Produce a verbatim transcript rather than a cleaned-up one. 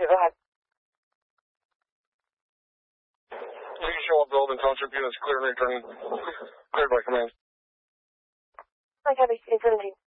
go ahead. You can show up building township units clear and returning. Cleared by command. Mike Heavy, eight seventeen.